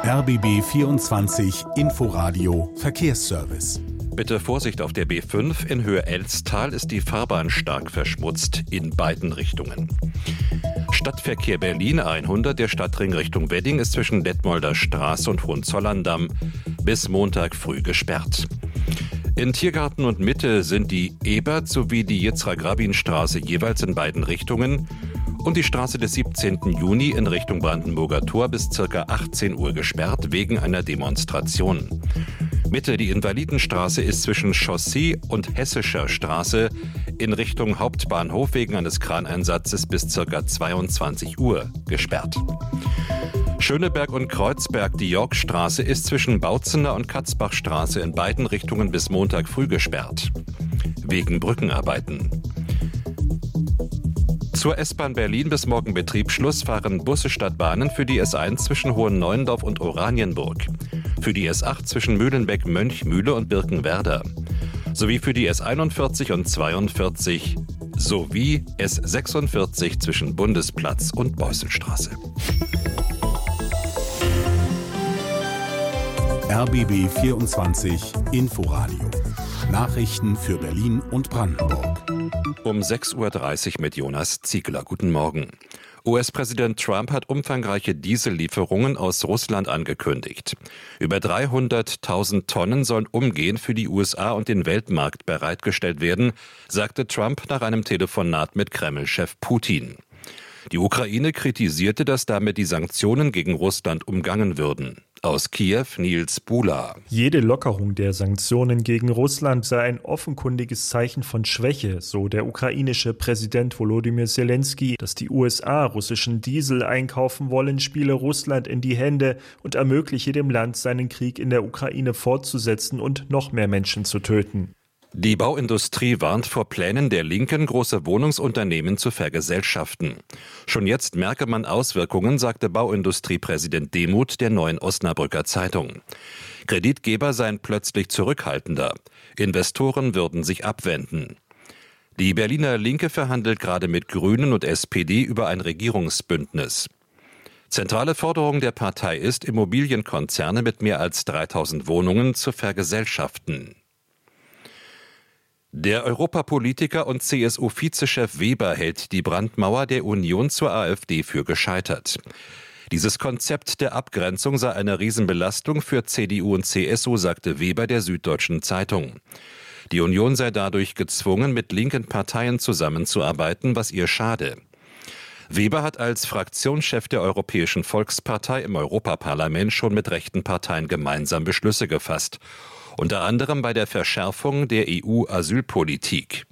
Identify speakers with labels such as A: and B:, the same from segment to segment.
A: RBB 24 Inforadio Verkehrsservice.
B: Bitte Vorsicht auf der B5. In Höhe Elztal ist die Fahrbahn stark verschmutzt in beiden Richtungen. Stadtverkehr Berlin 100, der Stadtring Richtung Wedding ist zwischen Detmolder Straße und Hohenzollern-Damm bis Montag früh gesperrt. In Tiergarten und Mitte sind die Ebert sowie die Yitzhak-Rabin-Straße jeweils in beiden Richtungen und die Straße des 17. Juni in Richtung Brandenburger Tor bis ca. 18 Uhr gesperrt wegen einer Demonstration. Mitte, die Invalidenstraße ist zwischen Chaussee und Hessischer Straße in Richtung Hauptbahnhof wegen eines Kraneinsatzes bis ca. 22 Uhr gesperrt. Schöneberg und Kreuzberg, die Yorkstraße ist zwischen Bautzener und Katzbachstraße in beiden Richtungen bis Montag früh gesperrt. Wegen Brückenarbeiten. Zur S-Bahn Berlin bis morgen Betriebsschluss fahren Busse statt Bahnen für die S1 zwischen Hohen-Neuendorf und Oranienburg, für die S8 zwischen Mühlenbeck, Mönchmühle und Birkenwerder, sowie für die S41 und 42 sowie S46 zwischen Bundesplatz und Beusselstraße.
A: RBB 24 Inforadio. Nachrichten für Berlin und Brandenburg.
B: Um 6.30 Uhr mit Jonas Ziegler. Guten Morgen. US-Präsident Trump hat umfangreiche Diesellieferungen aus Russland angekündigt. Über 300.000 Tonnen sollen umgehend für die USA und den Weltmarkt bereitgestellt werden, sagte Trump nach einem Telefonat mit Kreml-Chef Putin. Die Ukraine kritisierte, dass damit die Sanktionen gegen Russland umgangen würden. Aus Kiew Nils Bula.
C: Jede Lockerung der Sanktionen gegen Russland sei ein offenkundiges Zeichen von Schwäche, so der ukrainische Präsident Volodymyr Zelensky. Dass die USA russischen Diesel einkaufen wollen, spiele Russland in die Hände und ermögliche dem Land, seinen Krieg in der Ukraine fortzusetzen und noch mehr Menschen zu töten.
B: Die Bauindustrie warnt vor Plänen der Linken, große Wohnungsunternehmen zu vergesellschaften. Schon jetzt merke man Auswirkungen, sagte Bauindustriepräsident Demuth der Neuen Osnabrücker Zeitung. Kreditgeber seien plötzlich zurückhaltender. Investoren würden sich abwenden. Die Berliner Linke verhandelt gerade mit Grünen und SPD über ein Regierungsbündnis. Zentrale Forderung der Partei ist, Immobilienkonzerne mit mehr als 3000 Wohnungen zu vergesellschaften. Der Europapolitiker und CSU-Vizechef Weber hält die Brandmauer der Union zur AfD für gescheitert. Dieses Konzept der Abgrenzung sei eine Riesenbelastung für CDU und CSU, sagte Weber der Süddeutschen Zeitung. Die Union sei dadurch gezwungen, mit linken Parteien zusammenzuarbeiten, was ihr schade. Weber hat als Fraktionschef der Europäischen Volkspartei im Europaparlament schon mit rechten Parteien gemeinsam Beschlüsse gefasst. Unter anderem bei der Verschärfung der EU-Asylpolitik.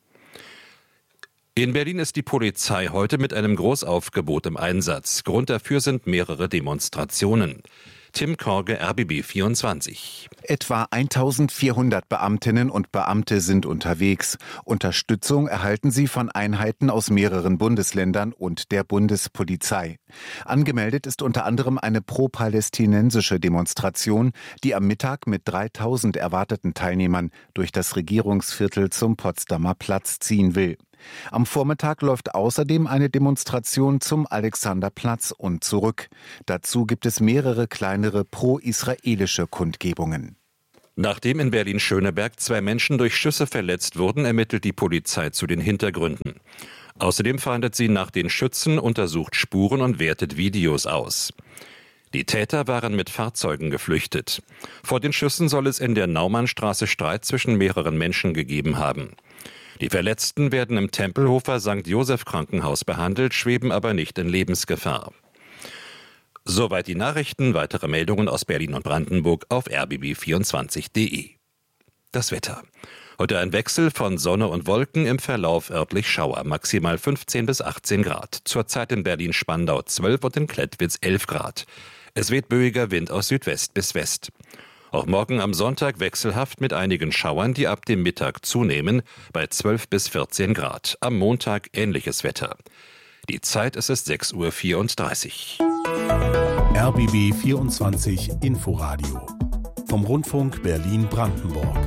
B: In Berlin ist die Polizei heute mit einem Großaufgebot im Einsatz. Grund dafür sind mehrere Demonstrationen. Tim Korge, RBB 24.
D: Etwa 1400 Beamtinnen und Beamte sind unterwegs. Unterstützung erhalten sie von Einheiten aus mehreren Bundesländern und der Bundespolizei. Angemeldet ist unter anderem eine pro-palästinensische Demonstration, die am Mittag mit 3000 erwarteten Teilnehmern durch das Regierungsviertel zum Potsdamer Platz ziehen will. Am Vormittag läuft außerdem eine Demonstration zum Alexanderplatz und zurück. Dazu gibt es mehrere kleinere pro-israelische Kundgebungen.
B: Nachdem in Berlin-Schöneberg 2 Menschen durch Schüsse verletzt wurden, ermittelt die Polizei zu den Hintergründen. Außerdem fahndet sie nach den Schützen, untersucht Spuren und wertet Videos aus. Die Täter waren mit Fahrzeugen geflüchtet. Vor den Schüssen soll es in der Naumannstraße Streit zwischen mehreren Menschen gegeben haben. Die Verletzten werden im Tempelhofer St. Joseph Krankenhaus behandelt, schweben aber nicht in Lebensgefahr. Soweit die Nachrichten. Weitere Meldungen aus Berlin und Brandenburg auf rbb24.de. Das Wetter. Heute ein Wechsel von Sonne und Wolken, im Verlauf örtlich Schauer, maximal 15 bis 18 Grad. Zurzeit in Berlin-Spandau 12 und in Klettwitz 11 Grad. Es weht böiger Wind aus Südwest bis West. Auch morgen am Sonntag wechselhaft mit einigen Schauern, die ab dem Mittag zunehmen, bei 12 bis 14 Grad. Am Montag ähnliches Wetter. Die Zeit ist es 6.34 Uhr.
A: RBB 24 Inforadio. Vom Rundfunk Berlin-Brandenburg.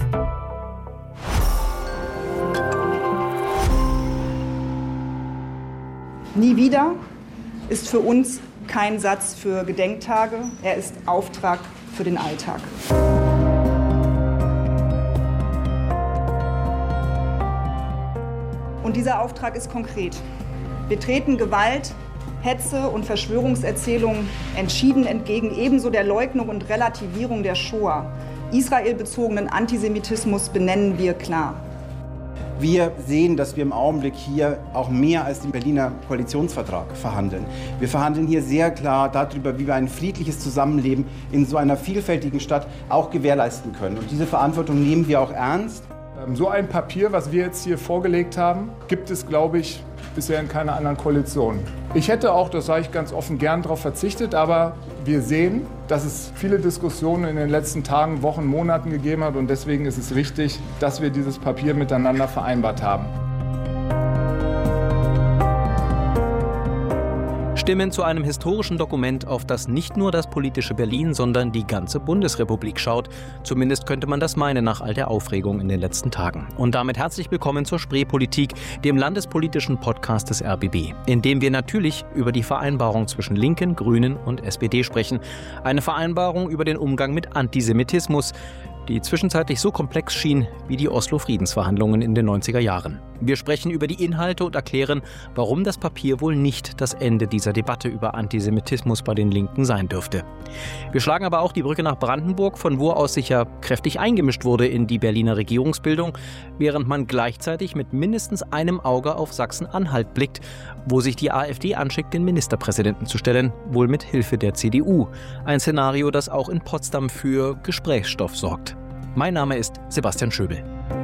E: Nie wieder ist für uns kein Satz für Gedenktage, er ist Auftrag für den Alltag. Und dieser Auftrag ist konkret. Wir treten Gewalt, Hetze und Verschwörungserzählungen entschieden entgegen, ebenso der Leugnung und Relativierung der Shoah. Israelbezogenen Antisemitismus benennen wir klar.
F: Wir sehen, dass wir im Augenblick hier auch mehr als den Berliner Koalitionsvertrag verhandeln. Wir verhandeln hier sehr klar darüber, wie wir ein friedliches Zusammenleben in so einer vielfältigen Stadt auch gewährleisten können. Und diese Verantwortung nehmen wir auch ernst.
G: So ein Papier, was wir jetzt hier vorgelegt haben, gibt es, glaube ich, bisher in keiner anderen Koalition. Ich hätte auch, das sage ich ganz offen, gern darauf verzichtet, aber wir sehen, dass es viele Diskussionen in den letzten Tagen, Wochen, Monaten gegeben hat und deswegen ist es richtig, dass wir dieses Papier miteinander vereinbart haben.
H: Stimmen zu einem historischen Dokument, auf das nicht nur das politische Berlin, sondern die ganze Bundesrepublik schaut. Zumindest könnte man das meinen nach all der Aufregung in den letzten Tagen. Und damit herzlich willkommen zur Spreepolitik, dem landespolitischen Podcast des RBB, in dem wir natürlich über die Vereinbarung zwischen Linken, Grünen und SPD sprechen. Eine Vereinbarung über den Umgang mit Antisemitismus, die zwischenzeitlich so komplex schien wie die Oslo-Friedensverhandlungen in den 90er Jahren. Wir sprechen über die Inhalte und erklären, warum das Papier wohl nicht das Ende dieser Debatte über Antisemitismus bei den Linken sein dürfte. Wir schlagen aber auch die Brücke nach Brandenburg, von wo aus sich ja kräftig eingemischt wurde in die Berliner Regierungsbildung, während man gleichzeitig mit mindestens einem Auge auf Sachsen-Anhalt blickt, wo sich die AfD anschickt, den Ministerpräsidenten zu stellen, wohl mit Hilfe der CDU. Ein Szenario, das auch in Potsdam für Gesprächsstoff sorgt. Mein Name ist Sebastian Schöbel.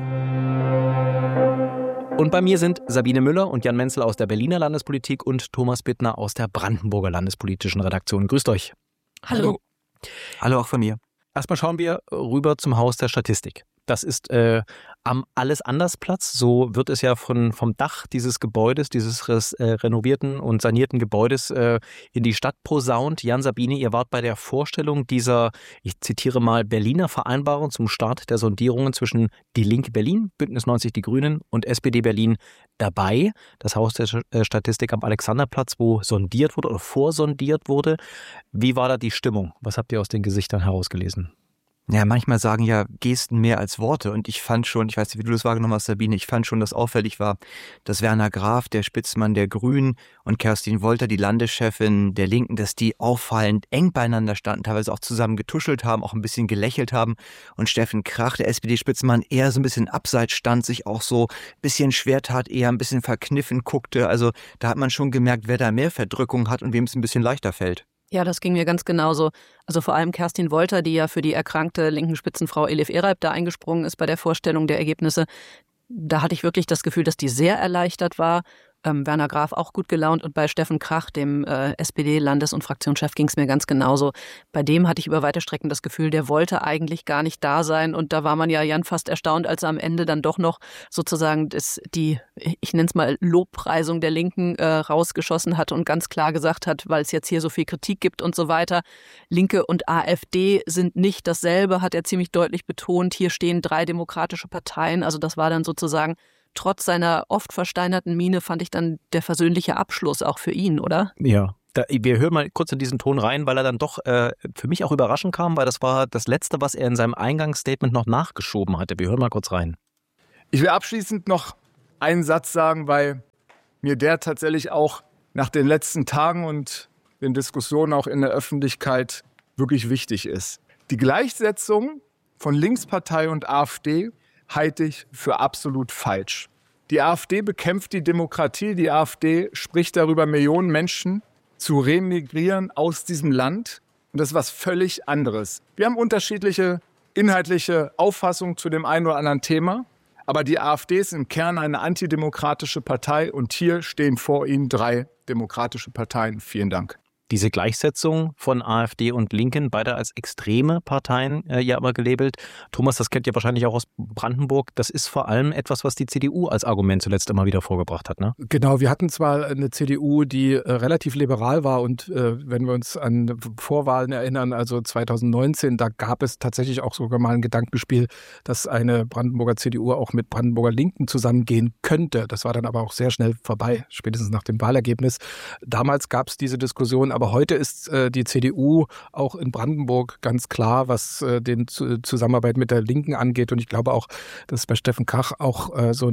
H: Und bei mir sind Sabine Müller und Jan Menzel aus der Berliner Landespolitik und Thomas Bittner aus der Brandenburger Landespolitischen Redaktion. Grüßt euch.
I: Hallo.
H: Hallo auch von mir. Erstmal schauen wir rüber zum Haus der Statistik. Das ist am Alles-Anders-Platz. So wird es ja vom Dach dieses Gebäudes, dieses renovierten und sanierten Gebäudes in die Stadt posaunt. Jan, Sabine, ihr wart bei der Vorstellung dieser, ich zitiere mal, Berliner Vereinbarung zum Start der Sondierungen zwischen Die Linke Berlin, Bündnis 90 Die Grünen und SPD Berlin dabei. Das Haus der Statistik am Alexanderplatz, wo sondiert wurde oder vorsondiert wurde. Wie war da die Stimmung? Was habt ihr aus den Gesichtern herausgelesen?
I: Ja, manchmal sagen ja Gesten mehr als Worte und ich fand schon, ich weiß nicht, wie du das wahrgenommen hast, Sabine, ich fand schon, dass auffällig war, dass Werner Graf, der Spitzmann der Grünen, und Kerstin Wolter, die Landeschefin der Linken, dass die auffallend eng beieinander standen, teilweise auch zusammen getuschelt haben, auch ein bisschen gelächelt haben und Steffen Krach, der SPD-Spitzmann, eher so ein bisschen abseits stand, sich auch so ein bisschen schwer tat, eher ein bisschen verkniffen guckte, also da hat man schon gemerkt, wer da mehr Verdrückung hat und wem es ein bisschen leichter fällt.
J: Ja, das ging mir ganz genauso. Also vor allem Kerstin Wolter, die ja für die erkrankte linken Spitzenfrau Elif Ereib da eingesprungen ist bei der Vorstellung der Ergebnisse. Da hatte ich wirklich das Gefühl, dass die sehr erleichtert war. Werner Graf auch gut gelaunt und bei Steffen Krach, dem SPD-Landes- und Fraktionschef, ging es mir ganz genauso. Bei dem hatte ich über weite Strecken das Gefühl, der wollte eigentlich gar nicht da sein und da war man ja, Jan, fast erstaunt, als er am Ende dann doch noch sozusagen die, ich nenne es mal, Lobpreisung der Linken rausgeschossen hat und ganz klar gesagt hat, weil es jetzt hier so viel Kritik gibt und so weiter, Linke und AfD sind nicht dasselbe, hat er ziemlich deutlich betont. Hier stehen 3 demokratische Parteien, also das war dann sozusagen trotz seiner oft versteinerten Miene, fand ich dann der versöhnliche Abschluss auch für ihn, oder?
H: Ja, wir hören mal kurz in diesen Ton rein, weil er dann doch für mich auch überraschend kam, weil das war das Letzte, was er in seinem Eingangsstatement noch nachgeschoben hatte. Wir hören mal kurz rein.
G: Ich will abschließend noch einen Satz sagen, weil mir der tatsächlich auch nach den letzten Tagen und den Diskussionen auch in der Öffentlichkeit wirklich wichtig ist. Die Gleichsetzung von Linkspartei und AfD halte ich für absolut falsch. Die AfD bekämpft die Demokratie, die AfD spricht darüber, Millionen Menschen zu remigrieren aus diesem Land. Und das ist was völlig anderes. Wir haben unterschiedliche inhaltliche Auffassungen zu dem einen oder anderen Thema, aber die AfD ist im Kern eine antidemokratische Partei und hier stehen vor Ihnen 3 demokratische Parteien. Vielen Dank.
H: Diese Gleichsetzung von AfD und Linken, beide als extreme Parteien ja aber gelabelt. Thomas, das kennt ihr wahrscheinlich auch aus Brandenburg. Das ist vor allem etwas, was die CDU als Argument zuletzt immer wieder vorgebracht hat, ne?
K: Genau, wir hatten zwar eine CDU, die relativ liberal war und wenn wir uns an Vorwahlen erinnern, also 2019, da gab es tatsächlich auch sogar mal ein Gedankenspiel, dass eine Brandenburger CDU auch mit Brandenburger Linken zusammengehen könnte. Das war dann aber auch sehr schnell vorbei, spätestens nach dem Wahlergebnis. Damals gab es diese Diskussion Aber heute ist die CDU auch in Brandenburg ganz klar, was den Zusammenarbeit mit der Linken angeht. Und ich glaube auch, dass bei Steffen Kach auch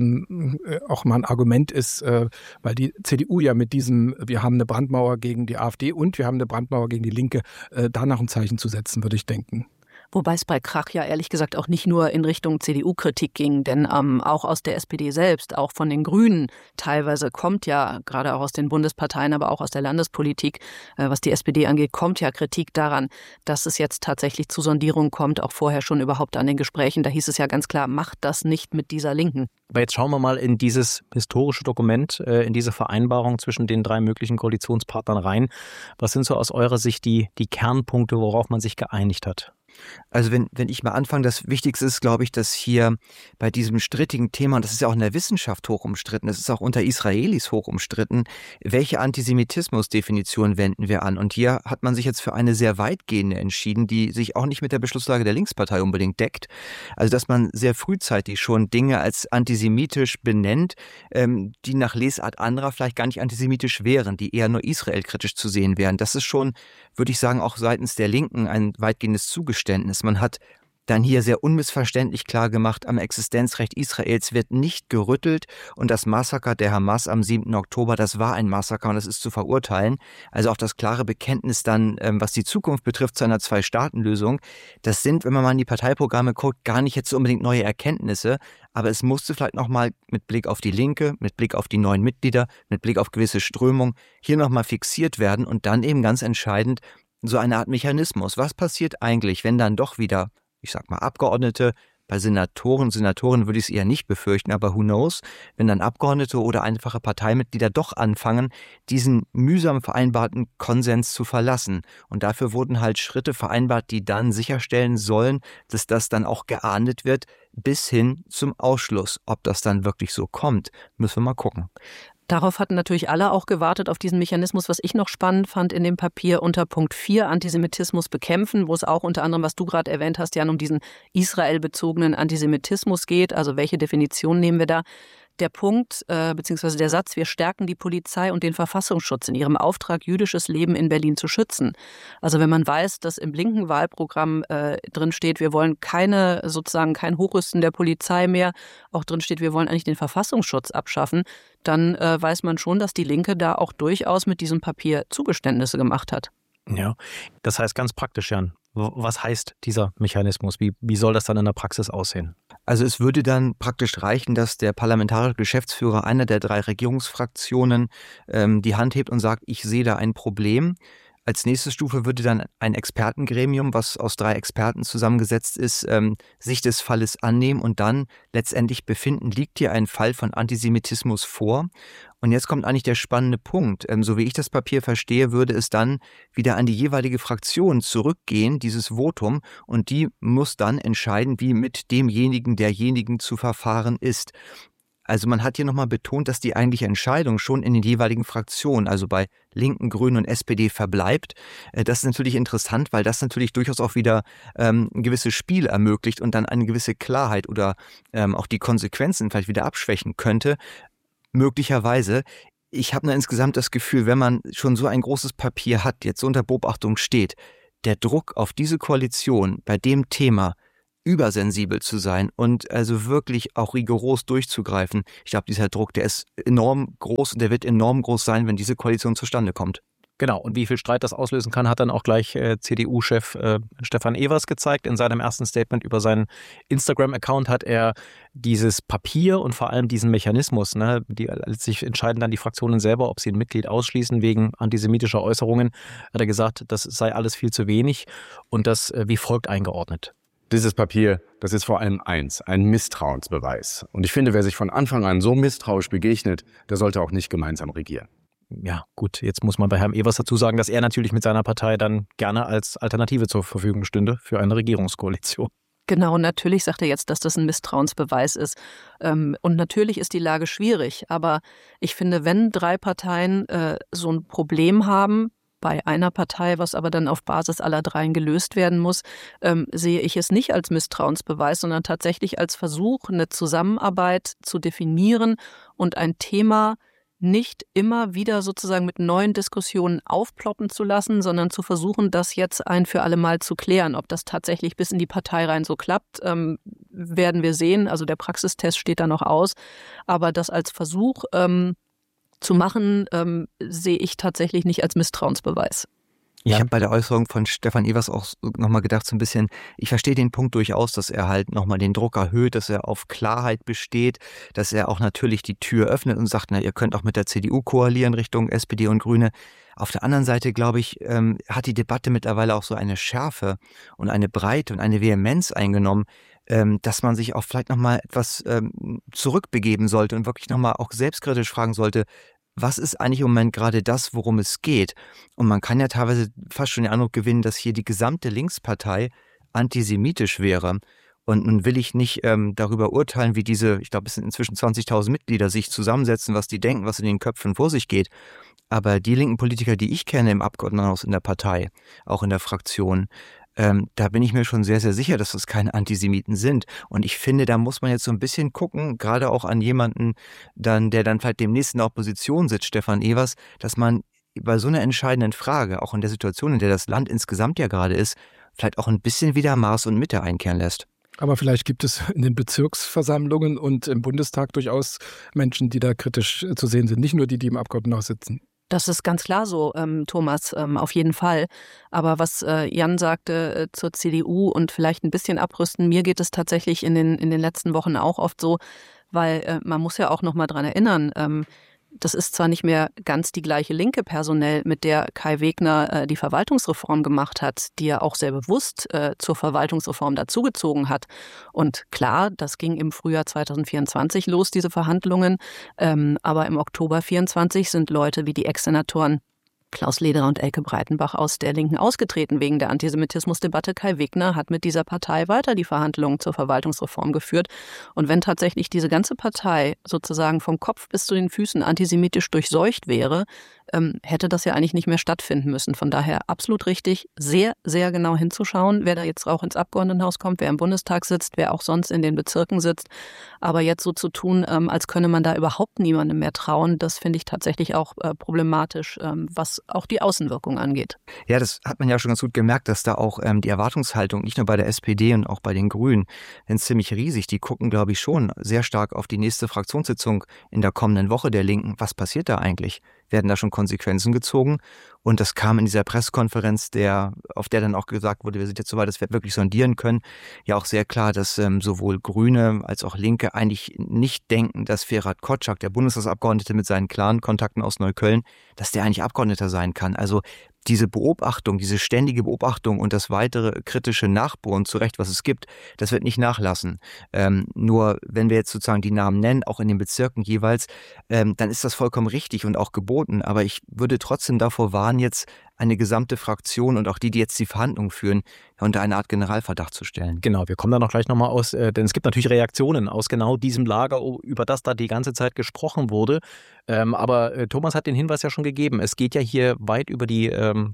K: auch mal ein Argument ist, weil die CDU ja mit diesem, wir haben eine Brandmauer gegen die AfD und wir haben eine Brandmauer gegen die Linke, danach ein Zeichen zu setzen, würde ich denken.
J: Wobei es bei Krach ja ehrlich gesagt auch nicht nur in Richtung CDU-Kritik ging, denn auch aus der SPD selbst, auch von den Grünen teilweise kommt ja, gerade auch aus den Bundesparteien, aber auch aus der Landespolitik, was die SPD angeht, kommt ja Kritik daran, dass es jetzt tatsächlich zu Sondierungen kommt, auch vorher schon überhaupt an den Gesprächen. Da hieß es ja ganz klar, macht das nicht mit dieser Linken.
H: Aber jetzt schauen wir mal in dieses historische Dokument, in diese Vereinbarung zwischen den 3 möglichen Koalitionspartnern rein. Was sind so aus eurer Sicht die Kernpunkte, worauf man sich geeinigt hat?
I: Also wenn ich mal anfange, das Wichtigste ist, glaube ich, dass hier bei diesem strittigen Thema, und das ist ja auch in der Wissenschaft hoch umstritten, das ist auch unter Israelis hoch umstritten, welche Antisemitismusdefinition wenden wir an? Und hier hat man sich jetzt für eine sehr weitgehende entschieden, die sich auch nicht mit der Beschlusslage der Linkspartei unbedingt deckt. Also dass man sehr frühzeitig schon Dinge als antisemitisch benennt, die nach Lesart anderer vielleicht gar nicht antisemitisch wären, die eher nur israelkritisch zu sehen wären. Das ist schon, würde ich sagen, auch seitens der Linken ein weitgehendes Zugeständnis. Man hat dann hier sehr unmissverständlich klar gemacht, am Existenzrecht Israels wird nicht gerüttelt und das Massaker der Hamas am 7. Oktober, das war ein Massaker und das ist zu verurteilen. Also auch das klare Bekenntnis dann, was die Zukunft betrifft, zu einer Zwei-Staaten-Lösung, das sind, wenn man mal in die Parteiprogramme guckt, gar nicht jetzt so unbedingt neue Erkenntnisse, aber es musste vielleicht nochmal mit Blick auf die Linke, mit Blick auf die neuen Mitglieder, mit Blick auf gewisse Strömungen hier nochmal fixiert werden und dann eben ganz entscheidend so eine Art Mechanismus. Was passiert eigentlich, wenn dann doch wieder, ich sag mal, Abgeordnete, bei Senatoren würde ich es eher nicht befürchten, aber who knows, wenn dann Abgeordnete oder einfache Parteimitglieder doch anfangen, diesen mühsam vereinbarten Konsens zu verlassen. Und dafür wurden halt Schritte vereinbart, die dann sicherstellen sollen, dass das dann auch geahndet wird, bis hin zum Ausschluss. Ob das dann wirklich so kommt, müssen wir mal gucken.
J: Darauf hatten natürlich alle auch gewartet, auf diesen Mechanismus. Was ich noch spannend fand in dem Papier unter Punkt 4, Antisemitismus bekämpfen, wo es auch unter anderem, was du gerade erwähnt hast, Jan, um diesen israelbezogenen Antisemitismus geht. Also welche Definition nehmen wir da? Der Punkt bzw. der Satz, wir stärken die Polizei und den Verfassungsschutz in ihrem Auftrag, jüdisches Leben in Berlin zu schützen. Also wenn man weiß, dass im linken Wahlprogramm drin steht, wir wollen kein Hochrüsten der Polizei mehr, auch drin steht, wir wollen eigentlich den Verfassungsschutz abschaffen, dann weiß man schon, dass die Linke da auch durchaus mit diesem Papier Zugeständnisse gemacht hat.
H: Ja, das heißt ganz praktisch, Jan. Was heißt dieser Mechanismus? Wie soll das dann in der Praxis aussehen?
I: Also es würde dann praktisch reichen, dass der parlamentarische Geschäftsführer einer der 3 Regierungsfraktionen die Hand hebt und sagt, ich sehe da ein Problem. Als nächste Stufe würde dann ein Expertengremium, was aus 3 Experten zusammengesetzt ist, sich des Falles annehmen und dann letztendlich befinden, liegt hier ein Fall von Antisemitismus vor. Und jetzt kommt eigentlich der spannende Punkt. So wie ich das Papier verstehe, würde es dann wieder an die jeweilige Fraktion zurückgehen, dieses Votum, und die muss dann entscheiden, wie mit derjenigen zu verfahren ist. Also man hat hier nochmal betont, dass die eigentliche Entscheidung schon in den jeweiligen Fraktionen, also bei Linken, Grünen und SPD verbleibt. Das ist natürlich interessant, weil das natürlich durchaus auch wieder ein gewisses Spiel ermöglicht und dann eine gewisse Klarheit oder auch die Konsequenzen vielleicht wieder abschwächen könnte. Möglicherweise. Ich habe nur insgesamt das Gefühl, wenn man schon so ein großes Papier hat, jetzt so unter Beobachtung steht, der Druck auf diese Koalition bei dem Thema übersensibel zu sein und also wirklich auch rigoros durchzugreifen. Ich glaube, dieser Druck, der ist enorm groß und der wird enorm groß sein, wenn diese Koalition zustande kommt.
H: Genau, und wie viel Streit das auslösen kann, hat dann auch gleich CDU-Chef Stefan Evers gezeigt. In seinem ersten Statement über seinen Instagram-Account hat er dieses Papier und vor allem diesen Mechanismus, die letztlich entscheiden dann die Fraktionen selber, ob sie ein Mitglied ausschließen wegen antisemitischer Äußerungen, hat er gesagt, das sei alles viel zu wenig und das wie folgt eingeordnet.
L: Dieses Papier, das ist vor allem eins, ein Misstrauensbeweis. Und ich finde, wer sich von Anfang an so misstrauisch begegnet, der sollte auch nicht gemeinsam regieren.
H: Ja, gut, jetzt muss man bei Herrn Evers dazu sagen, dass er natürlich mit seiner Partei dann gerne als Alternative zur Verfügung stünde für eine Regierungskoalition.
J: Genau, natürlich sagt er jetzt, dass das ein Misstrauensbeweis ist. Und natürlich ist die Lage schwierig. Aber ich finde, wenn 3 Parteien so ein Problem haben, bei einer Partei, was aber dann auf Basis aller 3 gelöst werden muss, sehe ich es nicht als Misstrauensbeweis, sondern tatsächlich als Versuch, eine Zusammenarbeit zu definieren und ein Thema nicht immer wieder sozusagen mit neuen Diskussionen aufploppen zu lassen, sondern zu versuchen, das jetzt ein für alle Mal zu klären. Ob das tatsächlich bis in die Partei rein so klappt, werden wir sehen. Also der Praxistest steht da noch aus. Aber das als Versuch zu machen, sehe ich tatsächlich nicht als Misstrauensbeweis.
I: Ich habe bei der Äußerung von Stefan Evers auch nochmal gedacht, so ein bisschen, ich verstehe den Punkt durchaus, dass er halt nochmal den Druck erhöht, dass er auf Klarheit besteht, dass er auch natürlich die Tür öffnet und sagt, na, ihr könnt auch mit der CDU koalieren Richtung SPD und Grüne. Auf der anderen Seite, glaube ich, hat die Debatte mittlerweile auch so eine Schärfe und eine Breite und eine Vehemenz eingenommen, dass man sich auch vielleicht nochmal etwas zurückbegeben sollte und wirklich nochmal auch selbstkritisch fragen sollte, was ist eigentlich im Moment gerade das, worum es geht? Und man kann ja teilweise fast schon den Eindruck gewinnen, dass hier die gesamte Linkspartei antisemitisch wäre. Und nun will ich nicht darüber urteilen, wie diese, ich glaube, es sind inzwischen 20.000 Mitglieder, sich zusammensetzen, was die denken, was in den Köpfen vor sich geht. Aber die linken Politiker, die ich kenne im Abgeordnetenhaus, in der Partei, auch in der Fraktion, da bin ich mir schon sehr, sehr sicher, dass das keine Antisemiten sind. Und ich finde, da muss man jetzt so ein bisschen gucken, gerade auch an jemanden, der dann vielleicht demnächst in der Opposition sitzt, Stefan Evers, dass man bei so einer entscheidenden Frage, auch in der Situation, in der das Land insgesamt ja gerade ist, vielleicht auch ein bisschen wieder Maß und Mitte einkehren lässt.
K: Aber vielleicht gibt es in den Bezirksversammlungen und im Bundestag durchaus Menschen, die da kritisch zu sehen sind. Nicht nur die im Abgeordnetenhaus sitzen.
J: Das ist ganz klar so, Thomas, auf jeden Fall. Aber was Jan sagte zur CDU und vielleicht ein bisschen abrüsten, mir geht es tatsächlich in den letzten Wochen auch oft so, weil man muss ja auch noch mal dran erinnern, das ist zwar nicht mehr ganz die gleiche Linke personell, mit der Kai Wegner die Verwaltungsreform gemacht hat, die er auch sehr bewusst zur Verwaltungsreform dazugezogen hat. Und klar, das ging im Frühjahr 2024 los, diese Verhandlungen. Aber im Oktober 2024 sind Leute wie die Ex-Senatoren Klaus Lederer und Elke Breitenbach aus der Linken ausgetreten wegen der Antisemitismusdebatte. Kai Wegner hat mit dieser Partei weiter die Verhandlungen zur Verwaltungsreform geführt. Und wenn tatsächlich diese ganze Partei sozusagen vom Kopf bis zu den Füßen antisemitisch durchseucht wäre, hätte das ja eigentlich nicht mehr stattfinden müssen. Von daher absolut richtig, sehr, sehr genau hinzuschauen, wer da jetzt auch ins Abgeordnetenhaus kommt, wer im Bundestag sitzt, wer auch sonst in den Bezirken sitzt. Aber jetzt so zu tun, als könne man da überhaupt niemandem mehr trauen, das finde ich tatsächlich auch problematisch, was auch die Außenwirkung angeht.
I: Ja, das hat man ja schon ganz gut gemerkt, dass da auch die Erwartungshaltung nicht nur bei der SPD und auch bei den Grünen sind ziemlich riesig. Die gucken, glaube ich, schon sehr stark auf die nächste Fraktionssitzung in der kommenden Woche der Linken. Was passiert da eigentlich? Werden da schon Konsequenzen gezogen? Und das kam in dieser Pressekonferenz, auf der dann auch gesagt wurde, wir sind jetzt so weit, dass wir wirklich sondieren können, ja auch sehr klar, dass sowohl Grüne als auch Linke eigentlich nicht denken, dass Ferhat Kotschak, der Bundestagsabgeordnete mit seinen klaren Kontakten aus Neukölln, dass der eigentlich Abgeordneter sein kann. Also diese Beobachtung, diese ständige Beobachtung und das weitere kritische Nachbohren zu Recht, was es gibt, das wird nicht nachlassen. Nur wenn wir jetzt sozusagen die Namen nennen, auch in den Bezirken jeweils, dann ist das vollkommen richtig und auch geboten. Aber ich würde trotzdem davor warnen, jetzt eine gesamte Fraktion und auch die jetzt die Verhandlungen führen, unter eine Art Generalverdacht zu stellen.
H: Genau, wir kommen da noch gleich nochmal aus, denn es gibt natürlich Reaktionen aus genau diesem Lager, über das da die ganze Zeit gesprochen wurde. Aber Thomas hat den Hinweis ja schon gegeben. Es geht ja hier weit über die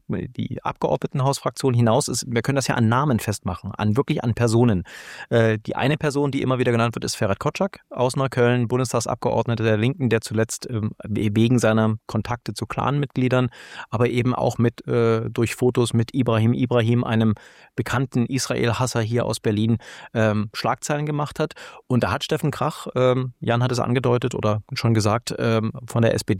H: Abgeordnetenhausfraktion hinaus. Wir können das ja an Namen festmachen, wirklich an Personen. Die eine Person, die immer wieder genannt wird, ist Ferhat Kotschak aus Neukölln, Bundestagsabgeordneter der Linken, der zuletzt wegen seiner Kontakte zu Clanmitgliedern, aber eben auch durch Fotos mit Ibrahim, einem bekannten Israel-Hasser hier aus Berlin, Schlagzeilen gemacht hat. Und da hat Steffen Krach, Jan hat es angedeutet oder schon gesagt, von der SPD